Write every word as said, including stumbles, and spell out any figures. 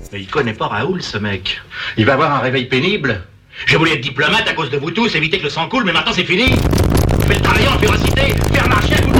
Mais il connaît pas Raoul, ce mec. Il va avoir un réveil pénible. J'ai voulu être diplomate à cause de vous tous, éviter que le sang coule, mais maintenant c'est fini. Vous faites travailler en férocité, faire marcher à coup de